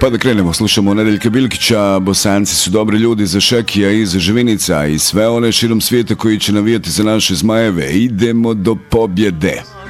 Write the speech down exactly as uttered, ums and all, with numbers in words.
Pa da krenemo, slušamo Nedeljka Bilkića, Bosanci su dobri ljudi za Šekija i za Živinica i sve one širom svijeta koji će navijati za naše zmajeve. Idemo do pobjede.